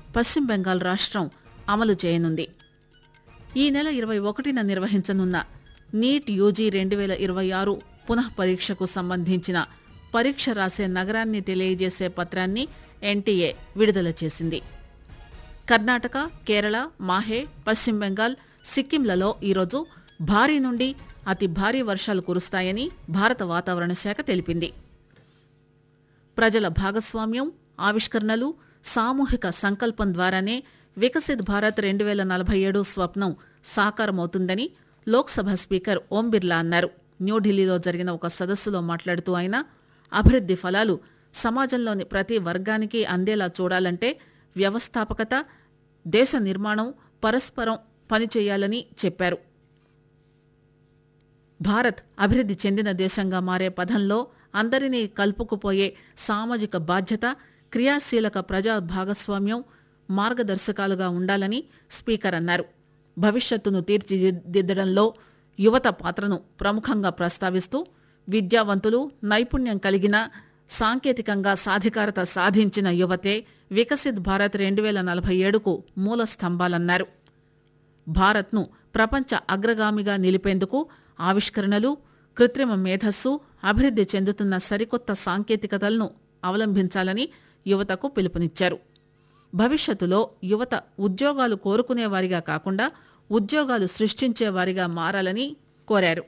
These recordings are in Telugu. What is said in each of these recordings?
పశ్చిమ బెంగాల్ రాష్ట్రం అమలు చేయనుంది. ఈ నెల 21న నిర్వహించనున్న నీట్ యూజీ 2026 పునః పరీక్షకు సంబంధించిన పరీక్ష రాసే నగరాన్ని తెలియజేసే పత్రాన్ని ఎన్టీఏ విడుదల చేసింది. కర్ణాటక, కేరళ, మాహే, పశ్చిమ బెంగాల్, సిక్కింలలో ఈరోజు భారీ నుండి అతి భారీ వర్షాలు కురుస్తాయని భారత వాతావరణ శాఖ తెలిపింది. ప్రజల భాగస్వామ్యం, ఆవిష్కరణలు, సామూహిక సంకల్పం ద్వారానే వికసిత్ భారత్ 2047 స్వప్నం సాకారమవుతుందని లోక్సభ స్పీకర్ ఓం బిర్లా అన్నారు. న్యూఢిల్లీలో జరిగిన ఒక సదస్సులో మాట్లాడుతూ ఆయన అభివృద్ది ఫలాలు సమాజంలోని ప్రతి వర్గానికి అందేలా చూడాలంటే వ్యవస్థాపకత, దేశ నిర్మాణం పరస్పరం పనిచేయాలని చెప్పారు. భారత్ అభివృద్ది చెందిన దేశంగా మారే పథంలో అందరినీ కలుపుకుపోయే సామాజిక బాధ్యత, క్రియాశీలక ప్రజా భాగస్వామ్యం మార్గదర్శకాలుగా ఉండాలని స్పీకర్ అన్నారు. భవిష్యత్తును తీర్చిదిద్దడంలో యువత పాత్రను ప్రముఖంగా ప్రస్తావిస్తూ విద్యావంతులు, నైపుణ్యం కలిగిన, సాంకేతికంగా సాధికారత సాధించిన యువతే వికసిత్ భారత్ 2047కు మూల స్తంభాలన్నారు. భారత్ను ప్రపంచ అగ్రగామిగా నిలిపేందుకు ఆవిష్కరణలు, కృత్రిమ మేధస్సు, అభివృద్ది చెందుతున్న సరికొత్త సాంకేతికతలను అవలంబించాలని యువతకు పిలుపునిచ్చారు. భవిష్యత్తులో యువత ఉద్యోగాలు కోరుకునేవారిగా కాకుండా ఉద్యోగాలు సృష్టించేవారిగా మారాలని కోరారు.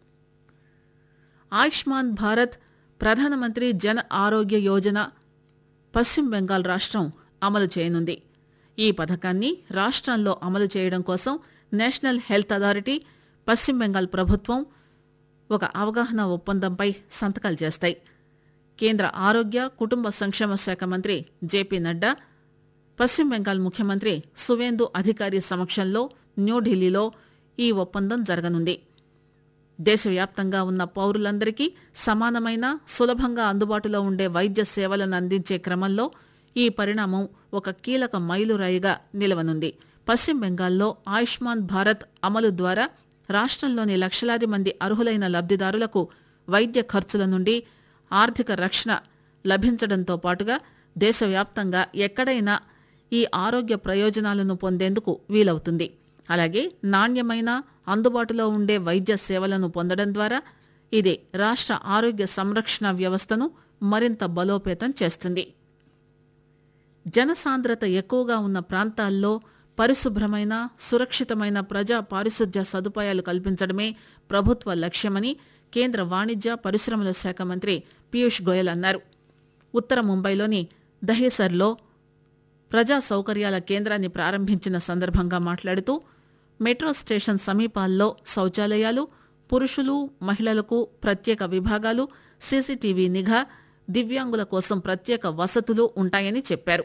ఆయుష్మాన్ భారత్, ప్రధానమంత్రి జన్ ఆరోగ్య యోజన పశ్చిమ బెంగాల్ రాష్ట్రం అమలు చేయనుంది. ఈ పథకాన్ని రాష్ట్రంలో అమలు చేయడం కోసం నేషనల్ హెల్త్ అథారిటీ, పశ్చిమ బెంగాల్ ప్రభుత్వం ఒక అవగాహన ఒప్పందంపై సంతకాలు చేస్తాయి. కేంద్ర ఆరోగ్య కుటుంబ సంక్షేమ శాఖ మంత్రి జేపీ నడ్డా, పశ్చిమ బెంగాల్ ముఖ్యమంత్రి సువేందు అధికారి సమక్షంలో న్యూఢిల్లీలో ఈ ఒప్పందం జరగనుంది. దేశవ్యాప్తంగా ఉన్న పౌరులందరికీ సమానమైన, సులభంగా అందుబాటులో ఉండే వైద్య సేవలను అందించే క్రమంలో ఈ పరిణామం ఒక కీలక మైలురాయిగా నిలవనుంది. పశ్చిమ బెంగాల్లో ఆయుష్మాన్ భారత్ అమలు ద్వారా రాష్ట్రంలోని లక్షలాది మంది అర్హులైన లబ్దిదారులకు వైద్య ఖర్చుల నుండి ఆర్థిక రక్షణ లభించడంతో పాటుగా దేశవ్యాప్తంగా ఎక్కడైనా ఈ ఆరోగ్య ప్రయోజనాలను పొందేందుకు వీలవుతుంది. అలాగే నాణ్యమైన, అందుబాటులో ఉండే వైద్య సేవలను పొందడం ద్వారా ఇది రాష్ట్ర ఆరోగ్య సంరక్షణ వ్యవస్థను మరింత బలోపేతం చేస్తుంది. జనసాంద్రత ఎక్కువగా ఉన్న ప్రాంతాల్లో పరిశుభ్రమైన, సురక్షితమైన ప్రజా పారిశుధ్య సదుపాయాలు కల్పించడమే ప్రభుత్వ లక్ష్యమని కేంద్ర వాణిజ్య పరిశ్రమల శాఖ మంత్రి పీయూష్ గోయల్ అన్నారు. ఉత్తర ముంబైలోని దహేసర్లో ప్రజా సౌకర్యాల కేంద్రాన్ని ప్రారంభించిన సందర్భంగా మాట్లాడుతూ మెట్రో స్టేషన్ సమీపాల్లో శౌచాలయాలు, పురుషులు, మహిళలకు ప్రత్యేక విభాగాలు, సీసీటీవీ నిఘా, దివ్యాంగుల కోసం ప్రత్యేక వసతులు ఉంటాయని చెప్పారు.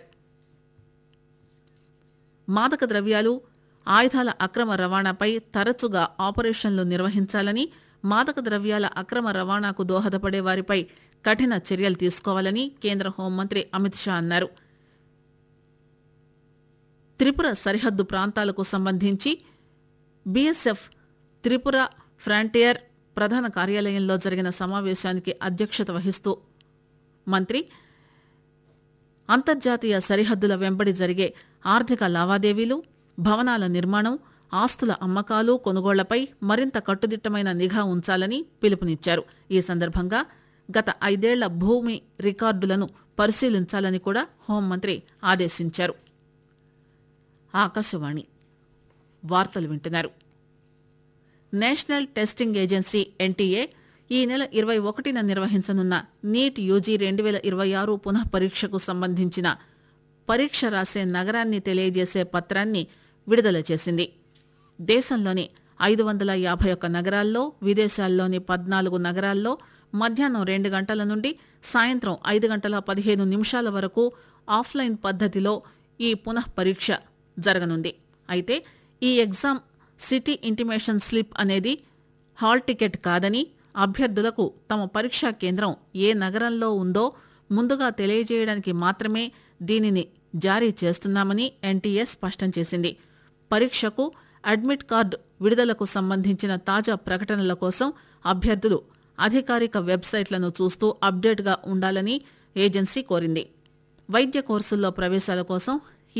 మాదక ద్రవ్యాలు, ఆయుధాల అక్రమ రవాణాపై తరచుగా ఆపరేషన్లు నిర్వహించాలని, మాదక ద్రవ్యాల అక్రమ రవాణాకు దోహదపడే వారిపై కఠిన చర్యలు తీసుకోవాలని కేంద్ర హోంమంత్రి అమిత్ షా అన్నారు. త్రిపుర సరిహద్దు ప్రాంతాలకు సంబంధించి బీఎస్ఎఫ్ త్రిపుర ఫ్రాంటియర్ ప్రధాన కార్యాలయంలో జరిగిన సమావేశానికి అధ్యక్షత వహిస్తూ మంత్రి అంతర్జాతీయ సరిహద్దుల వెంబడి జరిగే ఆర్థిక లావాదేవీలు, భవనాల నిర్మాణం, ఆస్తుల అమ్మకాలు, కొనుగోళ్లపై మరింత కట్టుదిట్టమైన నిఘా ఉంచాలని పిలుపునిచ్చారు. ఈ సందర్భంగా గత 5 ఏళ్ల భూమి రికార్డులను పరిశీలించాలని కూడా హోంమంత్రి ఆదేశించారు. ఆకాశవాణి వార్తలు వింటున్నారు. నేషనల్ టెస్టింగ్ ఏజెన్సీ ఎన్టీఏ ఈ నెల 21న నిర్వహించనున్న నీట్ యూజీ 2026 పునః పరీక్షకు సంబంధించిన పరీక్ష రాసే నగరాన్ని తెలియజేసే పత్రాన్ని విడుదల చేసింది. దేశంలోని 551 నగరాల్లో, విదేశాల్లోని 14 నగరాల్లో మధ్యాహ్నం 2 గంటల నుండి సాయంత్రం 5 గంటల 15 నిమిషాల వరకు ఆఫ్లైన్ పద్ధతిలో ఈ పునః పరీక్ష జరగనుంది. అయితే ఈ ఎగ్జామ్ సిటీ ఇంటిమేషన్ స్లిప్ అనేది హాల్ టికెట్ కాదని, అభ్యర్థులకు తమ పరీక్షా కేంద్రం ఏ నగరంలో ఉందో ముందుగా తెలియజేయడానికి మాత్రమే దీనిని జారీ చేస్తున్నామని ఎన్టీఏ స్పష్టం చేసింది. పరీక్షకు అడ్మిట్ కార్డు విడుదలకు సంబంధించిన తాజా ప్రకటనల కోసం అభ్యర్థులు అధికారిక వెబ్సైట్లను చూస్తూ అప్డేట్గా ఉండాలని ఏజెన్సీ కోరింది. వైద్య కోర్సుల్లో ప్రవేశాల కోసం